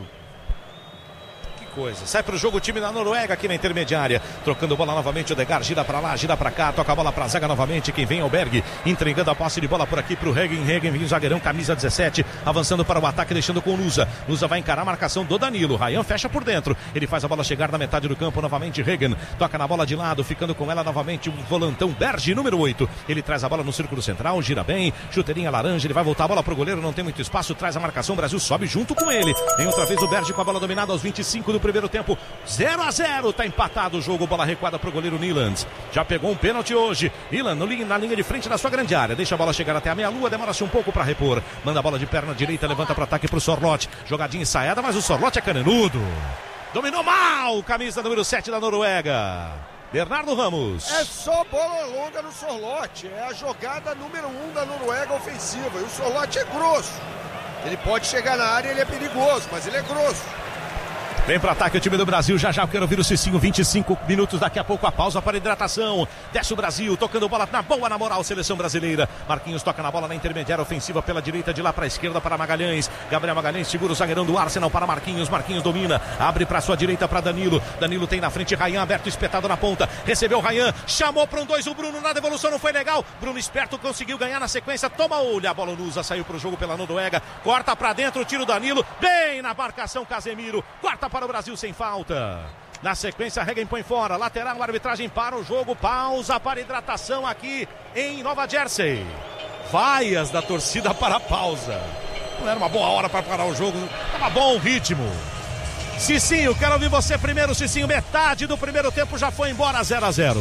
Coisa. Sai pro jogo o time da Noruega aqui na intermediária, trocando bola novamente, o Odegaard gira pra lá, gira pra cá, toca a bola pra zaga novamente, quem vem é o Berg, entregando a posse de bola por aqui pro Regen, Regen vem o zagueirão, camisa dezessete, avançando para o ataque, deixando com o Nusa, Nusa vai encarar a marcação do Danilo, Ryan fecha por dentro, ele faz a bola chegar na metade do campo, novamente Regen, toca na bola de lado, ficando com ela novamente o volantão Berg, número oito, ele traz a bola no círculo central, gira bem, chuteirinha laranja, ele vai voltar a bola pro goleiro, não tem muito espaço, traz a marcação, o Brasil sobe junto com ele, vem outra vez o Berg com a bola dominada aos vinte e cinco do primeiro tempo, zero a zero, tá empatado o jogo, bola recuada pro goleiro Niland, já pegou um pênalti hoje, Niland na linha de frente da sua grande área, deixa a bola chegar até a meia-lua, demora-se um pouco para repor, manda a bola de perna direita, levanta para ataque pro Sorlote, jogadinha ensaiada, mas o Sorlote é caneludo, dominou mal, camisa número sete da Noruega. Bernardo Ramos. É só bola longa no Sorloth. É a jogada número um da Noruega ofensiva. E o Sorloth é grosso. Ele pode chegar na área, ele é perigoso, mas ele é grosso. Vem pro ataque o time do Brasil, já já eu quero ouvir o Cicinho, vinte e cinco minutos, daqui a pouco a pausa para hidratação. Desce o Brasil, tocando bola na boa, na moral, seleção brasileira. Marquinhos toca na bola na intermediária ofensiva pela direita, de lá para a esquerda para Magalhães. Gabriel Magalhães segura o zagueirão do Arsenal para Marquinhos, Marquinhos domina, abre para sua direita para Danilo. Danilo tem na frente Rayan aberto, espetado na ponta, recebeu Rayan, chamou para um dois o Bruno, na devolução não foi legal. Bruno esperto conseguiu ganhar na sequência, toma olho, a bola Nusa saiu pro jogo pela Noruega, corta para dentro, tira o Danilo, bem na marcação Casemiro, corta para o Brasil sem falta. Na sequência, Regen põe fora. Lateral, arbitragem para o jogo. Pausa para hidratação aqui em Nova Jersey. Vaias da torcida para a pausa. Não era uma boa hora para parar o jogo. Tava bom o ritmo. Cicinho, quero ouvir você primeiro, Cicinho. Metade do primeiro tempo já foi embora, zero a zero.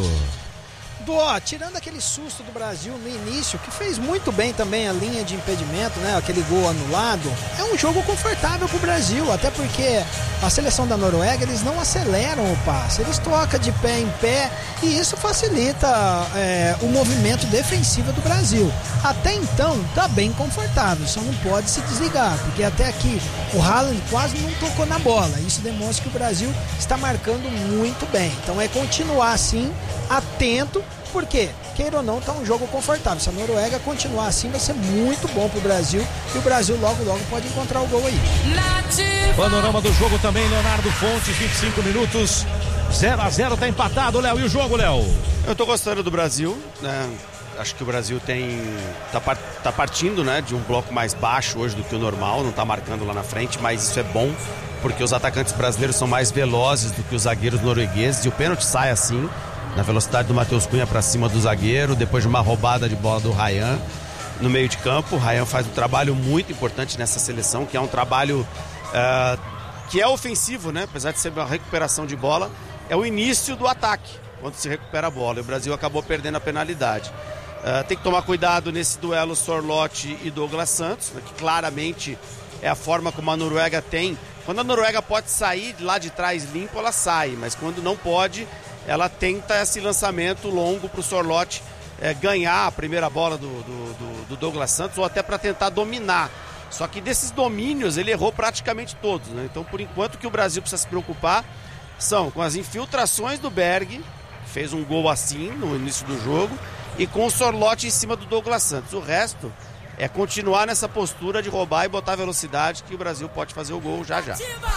Ó, tirando aquele susto do Brasil no início, que fez muito bem também a linha de impedimento, né? Aquele gol anulado, é um jogo confortável pro Brasil, até porque a seleção da Noruega, eles não aceleram o passe, eles tocam de pé em pé e isso facilita é, o movimento defensivo do Brasil. Até então, tá bem confortável, só não pode se desligar, porque até aqui o Haaland quase não tocou na bola. Isso demonstra que o Brasil está marcando muito bem. Então é continuar assim, atento, porque, queira ou não, tá um jogo confortável. Se a Noruega continuar assim, vai ser muito bom pro Brasil. E o Brasil logo, logo pode encontrar o gol aí. Panorama do jogo também, Leonardo Fontes, vinte e cinco minutos. zero a zero, tá empatado, Léo. E o jogo, Léo? Eu tô gostando do Brasil, né? Acho que o Brasil tem tá, par, tá partindo, né, de um bloco mais baixo hoje do que o normal. Não tá marcando lá na frente, mas isso é bom, porque os atacantes brasileiros são mais velozes do que os zagueiros noruegueses. E o pênalti sai assim, na velocidade do Matheus Cunha para cima do zagueiro, depois de uma roubada de bola do Rayan no meio de campo. O Rayan faz um trabalho muito importante nessa seleção, que é um trabalho uh, que é ofensivo, né? Apesar de ser uma recuperação de bola, é o início do ataque, quando se recupera a bola. E o Brasil acabou perdendo a penalidade. Uh, tem que tomar cuidado nesse duelo Sorloth e Douglas Santos, né, que claramente é a forma como a Noruega tem. Quando a Noruega pode sair lá de trás limpo, ela sai, mas quando não pode, ela tenta esse lançamento longo para o Sorloth é, ganhar a primeira bola do, do, do, do Douglas Santos, ou até para tentar dominar. Só que desses domínios ele errou praticamente todos, né? Então, por enquanto, o que o Brasil precisa se preocupar são com as infiltrações do Berg, que fez um gol assim no início do jogo, e com o Sorloth em cima do Douglas Santos. O resto é continuar nessa postura de roubar e botar velocidade, que o Brasil pode fazer o gol já já.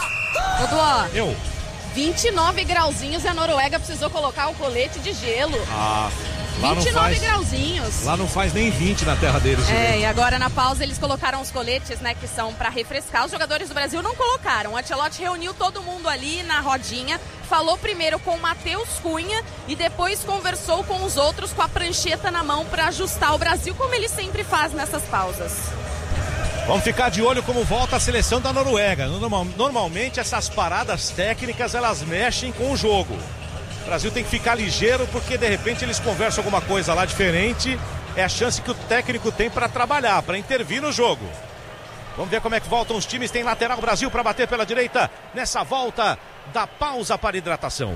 Dudu, Eu. vinte e nove grauzinhos e a Noruega precisou colocar o colete de gelo. Ah, lá vinte e nove não faz, grauzinhos. Lá não faz nem vinte na terra deles. É, né? e agora na pausa eles colocaram os coletes, né, que são para refrescar. Os jogadores do Brasil não colocaram. O Ancelotti reuniu todo mundo ali na rodinha, falou primeiro com o Matheus Cunha e depois conversou com os outros com a prancheta na mão para ajustar o Brasil, como ele sempre faz nessas pausas. Vamos ficar de olho como volta a seleção da Noruega. Normal, normalmente essas paradas técnicas elas mexem com o jogo. O Brasil tem que ficar ligeiro porque de repente eles conversam alguma coisa lá diferente. É a chance que o técnico tem para trabalhar, para intervir no jogo. Vamos ver como é que voltam os times. Tem lateral Brasil para bater pela direita nessa volta da pausa para hidratação.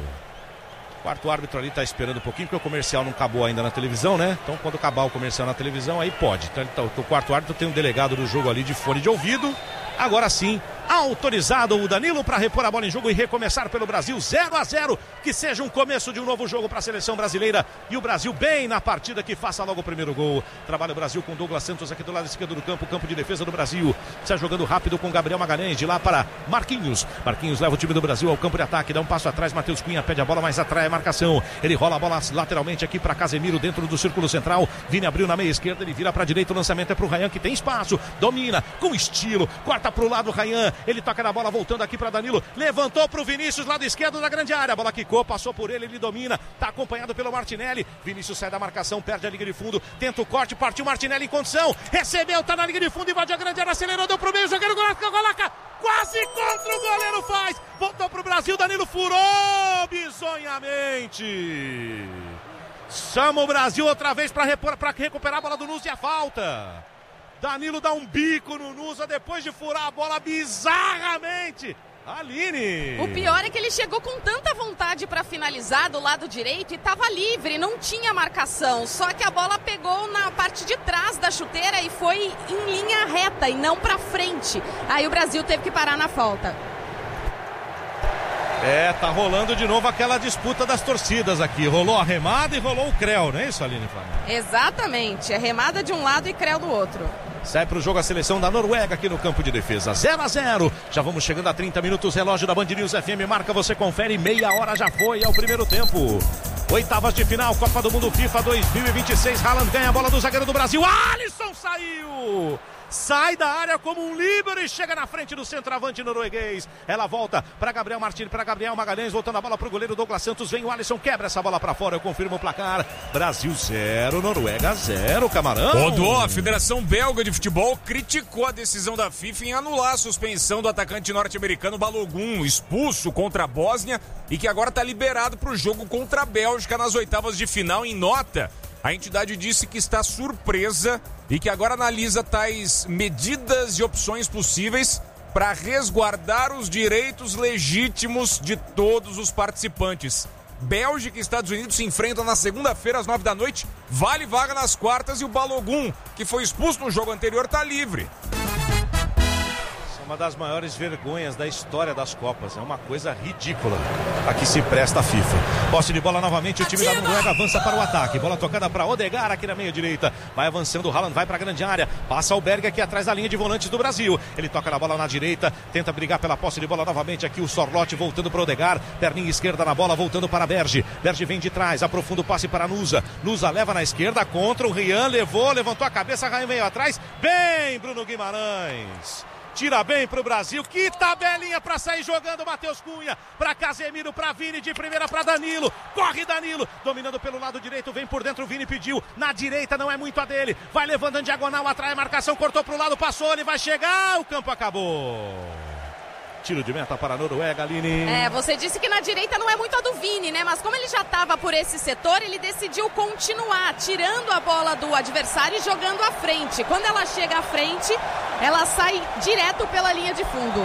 O quarto árbitro ali está esperando um pouquinho, porque o comercial não acabou ainda na televisão, né? Então quando acabar o comercial na televisão, aí pode. Então, o quarto árbitro tem um delegado do jogo ali de fone de ouvido. Agora sim, autorizado o Danilo para repor a bola em jogo e recomeçar pelo Brasil, zero a zero. Que seja um começo de um novo jogo para a seleção brasileira. E o Brasil bem na partida, que faça logo o primeiro gol. Trabalha o Brasil com Douglas Santos aqui do lado esquerdo do campo, campo de defesa do Brasil. Está jogando rápido com Gabriel Magalhães, de lá para Marquinhos. Marquinhos leva o time do Brasil ao campo de ataque, dá um passo atrás, Matheus Cunha pede a bola, mas atrai a marcação. Ele rola a bola lateralmente aqui para Casemiro dentro do círculo central. Vini abriu na meia esquerda, ele vira para a direita, o lançamento é para o Rayan, que tem espaço, domina com estilo, corta para o lado o Rayan, ele toca na bola, voltando aqui para Danilo, levantou para o Vinícius, lado esquerdo da grande área, a bola quicou, passou por ele, ele domina, está acompanhado pelo Martinelli. Vinícius sai da marcação, perde a linha de fundo, tenta o corte, partiu Martinelli em condição, recebeu, está na linha de fundo, invadiu a grande área, acelerou, deu pro meio, zagueiro Golaca, Golaca, quase contra o goleiro, faz, voltou pro Brasil, Danilo furou bizonhamente. Chama o Brasil outra vez para recuperar a bola do Nusa e a falta. Danilo dá um bico no Nusa depois de furar a bola bizarramente Aline! O pior é que ele chegou com tanta vontade para finalizar do lado direito e estava livre, não tinha marcação. Só que a bola pegou na parte de trás da chuteira e foi em linha reta e não para frente. Aí o Brasil teve que parar na falta. É, tá rolando de novo aquela disputa das torcidas aqui. Rolou a remada e rolou o creu, não é isso, Aline? Exatamente, é remada de um lado e creu do outro. Sai pro jogo a seleção da Noruega aqui no campo de defesa. zero a zero. Já vamos chegando a trinta minutos. Relógio da Band News F M marca, você confere. Meia hora já foi, é o primeiro tempo. Oitavas de final, Copa do Mundo FIFA dois mil e vinte e seis. Haaland ganha a bola do zagueiro do Brasil. Alisson saiu! Sai da área como um líbero e chega na frente do centroavante norueguês. Ela volta para Gabriel Martins, para Gabriel Magalhães, voltando a bola para o goleiro Douglas Santos. Vem o Alisson, quebra essa bola para fora. Eu confirmo o placar. Brasil zero, Noruega zero, Camarão. Rodou, a Federação Belga de Futebol criticou a decisão da FIFA em anular a suspensão do atacante norte-americano Balogun, expulso contra a Bósnia e que agora está liberado para o jogo contra a Bélgica nas oitavas de final. Em nota, a entidade disse que está surpresa e que agora analisa tais medidas e opções possíveis para resguardar os direitos legítimos de todos os participantes. Bélgica e Estados Unidos se enfrentam na segunda-feira às nove da noite, vale vaga nas quartas e o Balogun, que foi expulso no jogo anterior, está livre. Uma das maiores vergonhas da história das Copas. É uma coisa ridícula a que se presta a FIFA. Posse de bola novamente, o time da Noruega avança para o ataque. Bola tocada para Odegaard aqui na meia direita. Vai avançando o Haaland, vai para a grande área. Passa o Berg aqui atrás da linha de volantes do Brasil. Ele toca na bola na direita, tenta brigar pela posse de bola novamente. Aqui o Sorloth voltando para o Odegaard. Perninha esquerda na bola, voltando para Berge. Berge vem de trás, aprofunda o passe para Nusa. Nusa leva na esquerda contra o Rian, levou, levantou a cabeça, Rian veio atrás. Bem, Bruno Guimarães. Tira bem pro Brasil, que tabelinha pra sair jogando. Matheus Cunha, pra Casemiro, pra Vini, de primeira pra Danilo. Corre Danilo, dominando pelo lado direito, vem por dentro, o Vini pediu. Na direita não é muito a dele, vai levando em diagonal, atrai a marcação, cortou pro lado, passou, ele vai chegar, o campo acabou. Tiro de meta para a Noruega, Aline. É, você disse que na direita não é muito a do Vini, né? Mas como ele já estava por esse setor, ele decidiu continuar, tirando a bola do adversário e jogando à frente. Quando ela chega à frente, ela sai direto pela linha de fundo.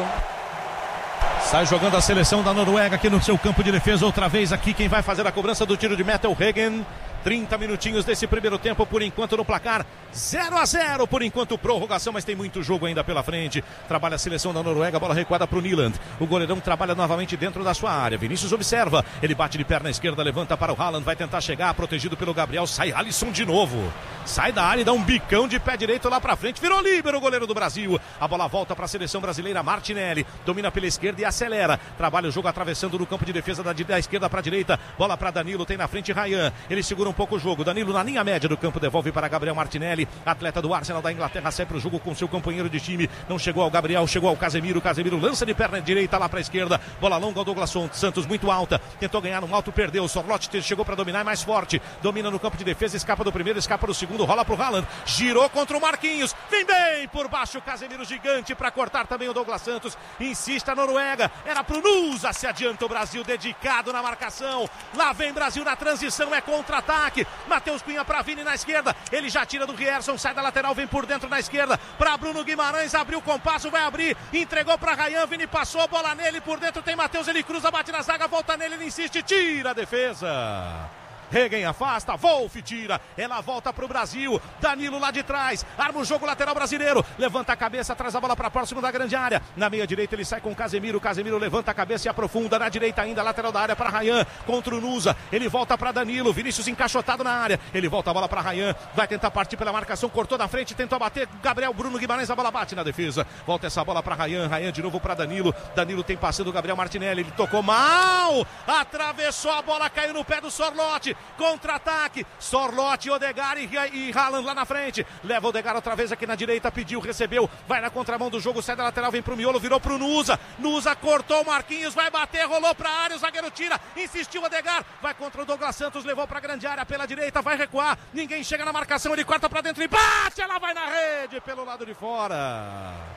Sai jogando a seleção da Noruega aqui no seu campo de defesa. Outra vez aqui, quem vai fazer a cobrança do tiro de meta é o Regen. trinta minutinhos desse primeiro tempo, por enquanto no placar zero a zero, por enquanto prorrogação, mas tem muito jogo ainda pela frente. Trabalha a seleção da Noruega, bola recuada para o Nyland. O goleirão trabalha novamente dentro da sua área. Vinícius observa, ele bate de perna esquerda, levanta para o Haaland, vai tentar chegar, protegido pelo Gabriel, sai Alisson de novo. Sai da área e dá um bicão de pé direito lá para frente, virou líbero o goleiro do Brasil. A bola volta para a seleção brasileira, Martinelli, domina pela esquerda e acelera. Trabalha o jogo atravessando no campo de defesa da, da esquerda para a direita. Bola para Danilo, tem na frente Ryan. Ele segura um pouco o jogo. Danilo na linha média do campo, devolve para Gabriel Martinelli, atleta do Arsenal da Inglaterra, sai para o jogo com seu companheiro de time. Não chegou ao Gabriel, chegou ao Casemiro. Casemiro lança de perna direita lá para a esquerda. Bola longa ao Douglas Santos, muito alta. Tentou ganhar no alto, perdeu. O Sorloth chegou para dominar, é mais forte. Domina no campo de defesa, escapa do primeiro, escapa do segundo, rola para o Haaland. Girou contra o Marquinhos. Vem bem por baixo o Casemiro, gigante para cortar também o Douglas Santos. Insiste a Noruega. Era pro Nusa, se adianta o Brasil, dedicado na marcação. Lá vem Brasil na transição, é contra-ataque. Matheus Cunha para Vini na esquerda. Ele já tira do Rierson, sai da lateral, vem por dentro na esquerda. Para Bruno Guimarães, abriu o compasso, vai abrir. Entregou para Ryan, Vini passou, bola nele, por dentro tem Matheus, ele cruza, bate na zaga, volta nele, ele insiste, tira a defesa. Regen afasta, Wolf tira, ela volta pro Brasil, Danilo lá de trás, arma o jogo lateral brasileiro, levanta a cabeça, traz a bola para próximo da grande área, na meia direita ele sai com o Casemiro, Casemiro levanta a cabeça e aprofunda, na direita ainda, lateral da área para Ryan, contra o Nusa, ele volta para Danilo, Vinícius encaixotado na área, ele volta a bola para Ryan, vai tentar partir pela marcação, cortou na frente, tentou bater, Gabriel, Bruno Guimarães, a bola bate na defesa, volta essa bola para Ryan, Ryan de novo para Danilo, Danilo tem passe do Gabriel Martinelli, ele tocou mal, atravessou a bola, caiu no pé do Sorloth, contra-ataque, Sorloth, Odegaard e, e Haaland lá na frente, leva o Odegaard outra vez aqui na direita, pediu, recebeu, vai na contramão do jogo, sai da lateral, vem pro miolo, virou pro Nusa, Nusa cortou o Marquinhos, vai bater, rolou pra área, o zagueiro tira, insistiu o Odegaard, vai contra o Douglas Santos, levou pra grande área pela direita, vai recuar, ninguém chega na marcação, ele corta pra dentro e bate, ela vai na rede pelo lado de fora.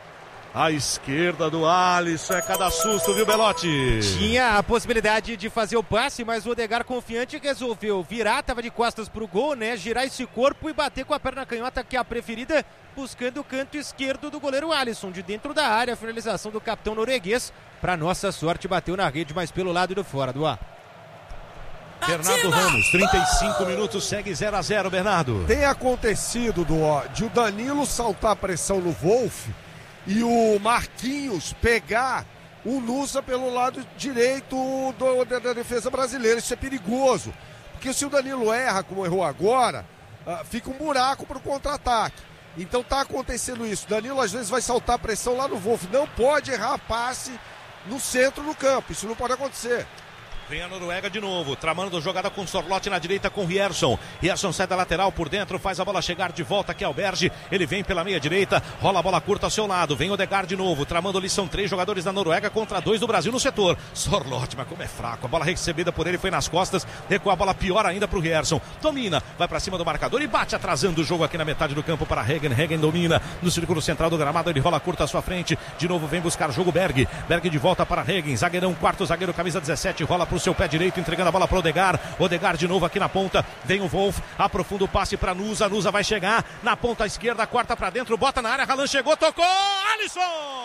à esquerda do Alisson, é cada susto, viu, Belotti? Tinha a possibilidade de fazer o passe, mas o Odegaard confiante resolveu virar, tava de costas pro gol, né, girar esse corpo e bater com a perna canhota, que é a preferida, buscando o canto esquerdo do goleiro Alisson, de dentro da área, a finalização do capitão norueguês, pra nossa sorte bateu na rede, mas pelo lado do fora do ar. Bernardo Ramos, trinta e cinco minutos, segue zero a zero, Bernardo. Tem acontecido do, ó, de o Danilo saltar a pressão no Wolff e o Marquinhos pegar o Nusa pelo lado direito do, da, da defesa brasileira. Isso é perigoso, porque se o Danilo erra, como errou agora, uh, fica um buraco para o contra-ataque. Então tá acontecendo isso. Danilo às vezes vai saltar a pressão lá no Wolff. Não pode errar passe no centro do campo. Isso não pode acontecer. Vem a Noruega de novo, tramando jogada com Sorloth na direita com Rierson. Rierson sai da lateral por dentro, faz a bola chegar de volta aqui ao Berge. Ele vem pela meia direita, rola a bola curta ao seu lado. Vem Odegaard de novo, tramando ali, são três jogadores da Noruega contra dois do Brasil no setor. Sorloth, mas como é fraco. A bola recebida por ele foi nas costas, recua a bola pior ainda pro Rierson. Domina, vai pra cima do marcador e bate atrasando o jogo aqui na metade do campo para Hagen. Hagen domina no círculo central do gramado, ele rola curta à sua frente. De novo vem buscar jogo Berg. Berg de volta para Hagen, zagueirão, quarto zagueiro, camisa dezessete, rola pro seu pé direito, entregando a bola para o Odegaard. Odegaard de novo aqui na ponta. Vem o Wolff, aprofunda o passe para Nusa. Nusa vai chegar na ponta esquerda, corta para dentro, bota na área. Haaland chegou, tocou. Alisson!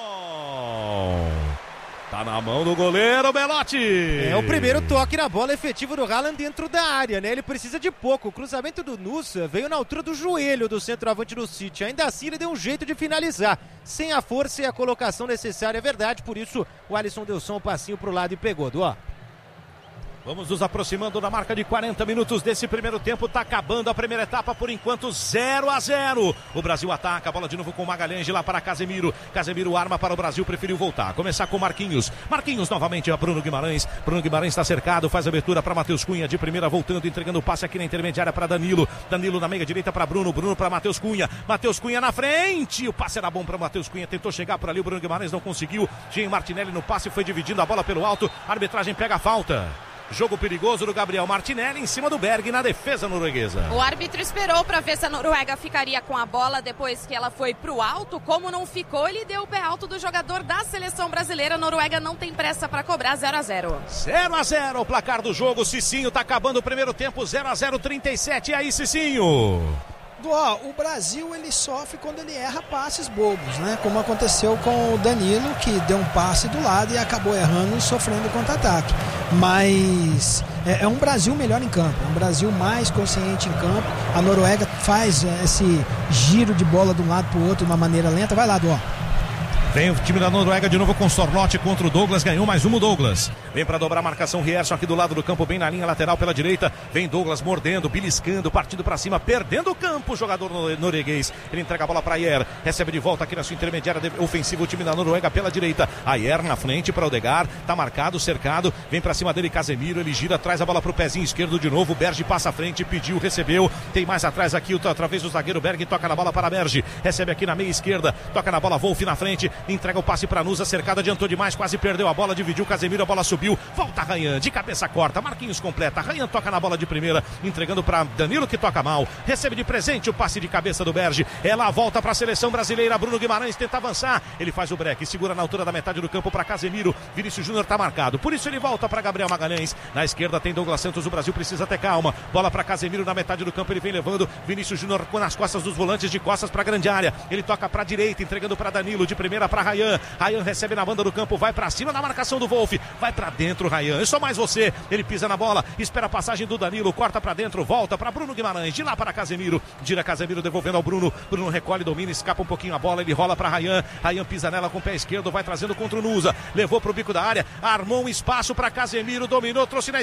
Tá na mão do goleiro, Belotti. É o primeiro toque na bola efetivo do Haaland dentro da área, né? Ele precisa de pouco. O cruzamento do Nusa veio na altura do joelho do centroavante do City. Ainda assim, ele deu um jeito de finalizar. Sem a força e a colocação necessária, é verdade. Por isso, o Alisson deu só um passinho pro lado e pegou, do ó. Vamos nos aproximando da marca de quarenta minutos desse primeiro tempo. Tá acabando a primeira etapa, por enquanto zero a zero. O Brasil ataca, a bola de novo com Magalhães, de lá para Casemiro. Casemiro arma para o Brasil, preferiu voltar. Começar com Marquinhos. Marquinhos novamente a Bruno Guimarães. Bruno Guimarães está cercado, faz abertura para Matheus Cunha. De primeira voltando, entregando o passe aqui na intermediária para Danilo. Danilo na meia direita para Bruno. Bruno para Matheus Cunha. Matheus Cunha na frente. O passe era bom para Matheus Cunha. Tentou chegar por ali, o Bruno Guimarães não conseguiu. Jean Martinelli no passe, foi dividindo a bola pelo alto. A arbitragem pega a falta. Jogo perigoso do Gabriel Martinelli em cima do Berg na defesa norueguesa. O árbitro esperou para ver se a Noruega ficaria com a bola depois que ela foi pro alto. Como não ficou, ele deu o pé alto do jogador da seleção brasileira. A Noruega não tem pressa para cobrar. Zero a zero. zero a zero o placar do jogo. Cicinho tá acabando o primeiro tempo. Zero a zero, trinta e sete. E aí, Cicinho? Ó, o Brasil ele sofre quando ele erra passes bobos, né? Como aconteceu com o Danilo, que deu um passe do lado e acabou errando e sofrendo contra-ataque. Mas é, é um Brasil melhor em campo, é um Brasil mais consciente em campo. A Noruega faz é, esse giro de bola de um lado para o outro de uma maneira lenta. Vai lá, Dó. Vem o time da Noruega de novo com Sorloth contra o Douglas, ganhou mais um o Douglas. Vem para dobrar a marcação Rierson aqui do lado do campo, bem na linha lateral pela direita. Vem Douglas mordendo, beliscando, partindo para cima, perdendo o campo o jogador norueguês. Ele entrega a bola para Ayer, recebe de volta aqui na sua intermediária ofensiva o time da Noruega pela direita. Ayer na frente para Odegaard, tá marcado, cercado, vem para cima dele Casemiro, ele gira, traz a bola pro pezinho esquerdo de novo. Berge passa à frente, pediu, recebeu. Tem mais atrás aqui, outra vez o zagueiro Berg, toca na bola para Berge, recebe aqui na meia esquerda, toca na bola Wolff na frente. Entrega o passe para Nusa, cercado, adiantou demais, quase perdeu a bola, dividiu Casemiro, a bola subiu, volta Ryan, de cabeça corta, Marquinhos completa, Ryan toca na bola de primeira, entregando para Danilo, que toca mal, recebe de presente o passe de cabeça do Berge, ela volta para a seleção brasileira. Bruno Guimarães tenta avançar, ele faz o break, segura na altura da metade do campo para Casemiro, Vinícius Júnior tá marcado, por isso ele volta para Gabriel Magalhães, na esquerda tem Douglas Santos, o Brasil precisa ter calma, bola para Casemiro na metade do campo, ele vem levando Vinícius Júnior nas costas dos volantes, de costas para a grande área, ele toca para a direita, entregando para Danilo, de primeira para Ryan. Ryan recebe na banda do campo, vai pra cima na marcação do Wolff, vai pra dentro Ryan, é só mais você, ele pisa na bola, espera a passagem do Danilo, corta pra dentro, volta pra Bruno Guimarães, de lá para Casemiro, gira Casemiro devolvendo ao Bruno, Bruno recolhe, domina, escapa um pouquinho a bola, ele rola pra Ryan, Ryan pisa nela com o pé esquerdo, vai trazendo contra o Nusa, levou pro bico da área, armou um espaço pra Casemiro, dominou, trouxe na